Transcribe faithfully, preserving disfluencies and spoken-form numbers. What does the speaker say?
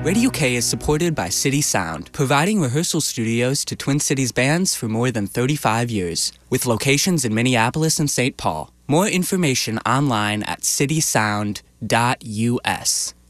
Radio K is supported by City Sound, providing rehearsal studios to Twin Cities bands for more than thirty-five years, with locations in Minneapolis and Saint Paul. More information online at city sound dot U S.